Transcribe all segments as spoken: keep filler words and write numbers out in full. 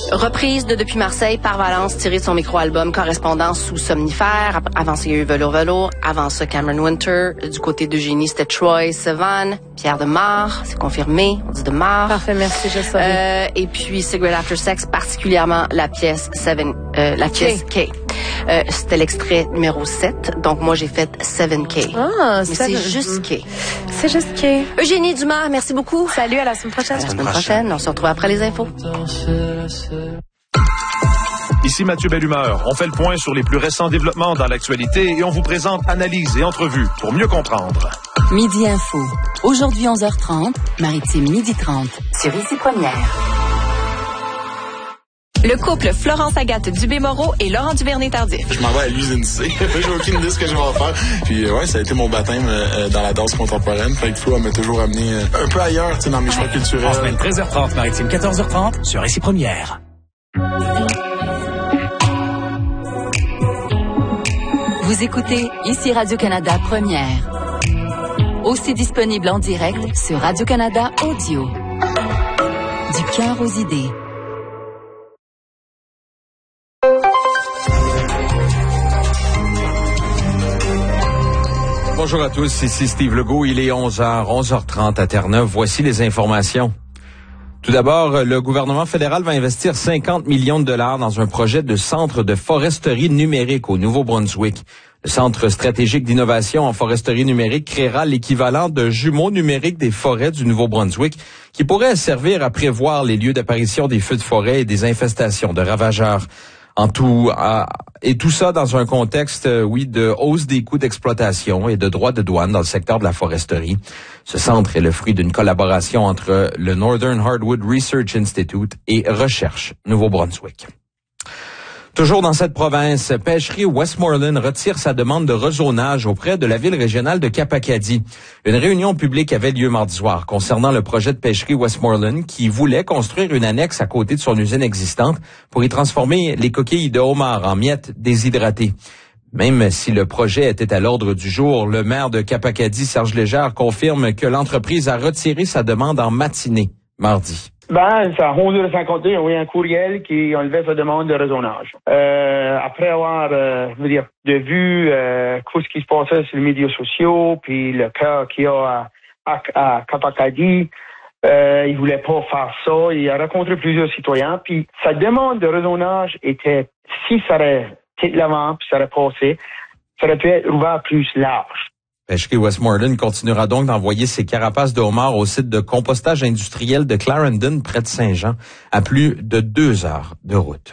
Reprise de Depuis Marseille par Valence, tirée de son micro-album Correspondance sous somnifère. Avant ça, il y a eu Velours Velours. Avant ça, Cameron Winter. Du côté d'Eugénie, c'était Troy Sivan. Pierre de Mar, c'est confirmé. On dit de Mar. Parfait, merci, je savais. Euh, et puis, Cigarette After Sex, particulièrement la pièce Seven, euh, la pièce K. Euh, c'était l'extrait numéro sept. Donc, moi, j'ai fait seven K. Ah, mais seven. c'est juste K. C'est juste K. Eugénie Dumas, merci beaucoup. Salut, à la semaine prochaine. À la semaine prochaine. On se retrouve après les infos. Ici Mathieu Bellumeur. On fait le point sur les plus récents développements dans l'actualité et on vous présente analyses et entrevues pour mieux comprendre. Midi Info. Aujourd'hui onze heures trente, Maritime midi trente, sur Ici Première. Le couple Florence-Agathe Dubé-Moreau et Laurent Duvernay-Tardif. Je m'en vais à l'usine C. J'ai aucune idée de ce que je vais en faire. Puis euh, ouais, ça a été mon baptême euh, dans la danse contemporaine. Fait que Flo, elle m'a toujours amené euh, un peu ailleurs, tu sais, dans mes choix culturels. En semaine treize heures trente, Maritime quatorze heures trente, sur Ici Première. Vous écoutez Ici Radio-Canada Première. Aussi disponible en direct sur Radio-Canada Audio. Du cœur aux idées. Bonjour à tous, ici Steve Legault. Il est onze heures, onze heures trente à Terre-Neuve. Voici les informations. Tout d'abord, le gouvernement fédéral va investir cinquante millions de dollars dans un projet de centre de foresterie numérique au Nouveau-Brunswick. Le Centre stratégique d'innovation en foresterie numérique créera l'équivalent de jumeaux numériques des forêts du Nouveau-Brunswick qui pourrait servir à prévoir les lieux d'apparition des feux de forêt et des infestations de ravageurs. En tout, euh, et tout ça dans un contexte, euh, oui, de hausse des coûts d'exploitation et de droits de douane dans le secteur de la foresterie. Ce centre est le fruit d'une collaboration entre le Northern Hardwood Research Institute et Recherche Nouveau-Brunswick. Toujours dans cette province, Pêcherie Westmoreland retire sa demande de rezonage auprès de la ville régionale de Cap-Acadie. Une réunion publique avait lieu mardi soir concernant le projet de Pêcherie Westmoreland qui voulait construire une annexe à côté de son usine existante pour y transformer les coquilles de homard en miettes déshydratées. Même si le projet était à l'ordre du jour, le maire de Cap-Acadie, Serge Légère, confirme que l'entreprise a retiré sa demande en matinée mardi. Ben, c'est à onze heures cinquante, il y a envoyé un courriel qui enlevait sa demande de rezonage. Euh, après avoir, euh, je veux dire, de vu euh, tout ce qui se passait sur les médias sociaux, puis le cas qu'il y a à, à, à Cap-Acadie, euh, il voulait pas faire ça. Il a rencontré plusieurs citoyens, puis sa demande de rezonage était, si ça aurait été de l'avant, puis ça aurait passé, ça aurait pu être ouvert plus large. Pêcherie Westmoreland continuera donc d'envoyer ses carapaces de homard au site de compostage industriel de Clarendon, près de Saint-Jean, à plus de deux heures de route.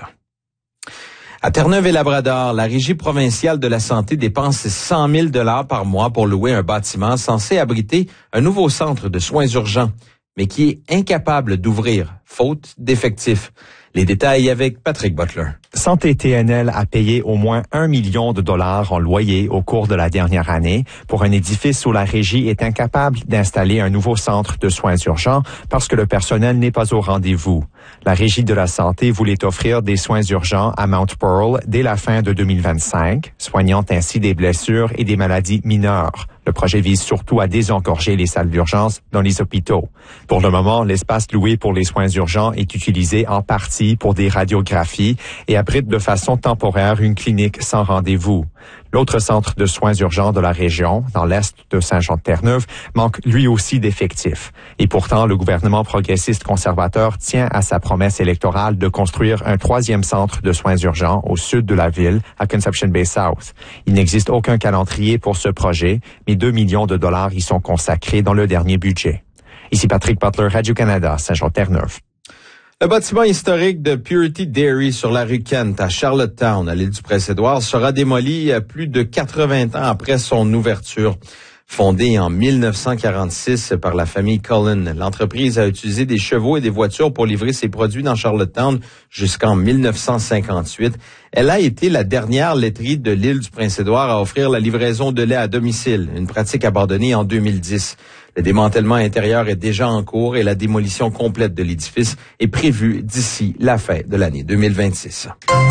À Terre-Neuve et Labrador, la Régie provinciale de la santé dépense cent mille dollars par mois pour louer un bâtiment censé abriter un nouveau centre de soins urgents, mais qui est incapable d'ouvrir, faute d'effectifs. Les détails avec Patrick Butler. Santé T N L a payé au moins un million de dollars en loyer au cours de la dernière année pour un édifice où la régie est incapable d'installer un nouveau centre de soins urgents parce que le personnel n'est pas au rendez-vous. La Régie de la santé voulait offrir des soins urgents à Mount Pearl dès la fin de deux mille vingt-cinq, soignant ainsi des blessures et des maladies mineures. Le projet vise surtout à désengorger les salles d'urgence dans les hôpitaux. Pour le moment, l'espace loué pour les soins urgents est utilisé en partie pour des radiographies et abrite de façon temporaire une clinique sans rendez-vous. L'autre centre de soins urgents de la région, dans l'est de Saint-Jean-de-Terre-Neuve, manque lui aussi d'effectifs. Et pourtant, le gouvernement progressiste conservateur tient à sa promesse électorale de construire un troisième centre de soins urgents au sud de la ville, à Conception Bay South. Il n'existe aucun calendrier pour ce projet, mais deux millions de dollars y sont consacrés dans le dernier budget. Ici Patrick Butler, Radio-Canada, Saint-Jean-de-Terre-Neuve. Le bâtiment historique de Purity Dairy sur la rue Kent à Charlottetown, à l'île du Prince-Édouard, sera démoli plus de quatre-vingts ans après son ouverture. Fondée en mille neuf cent quarante-six par la famille Cullen, l'entreprise a utilisé des chevaux et des voitures pour livrer ses produits dans Charlottetown jusqu'en mille neuf cent cinquante-huit. Elle a été la dernière laiterie de l'île du Prince-Édouard à offrir la livraison de lait à domicile, une pratique abandonnée en deux mille dix. Le démantèlement intérieur est déjà en cours et la démolition complète de l'édifice est prévue d'ici la fin de l'année deux mille vingt-six.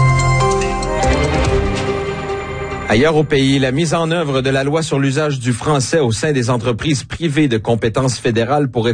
Ailleurs au pays, la mise en œuvre de la loi sur l'usage du français au sein des entreprises privées de compétences fédérales pourrait